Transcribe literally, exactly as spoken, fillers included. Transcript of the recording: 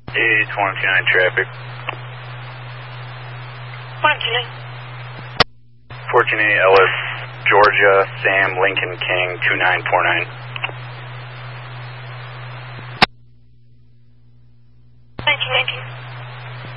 eight one two nine traffic. fourteen eight. fourteen eight Ellis, Georgia, Sam Lincoln King two nine four nine.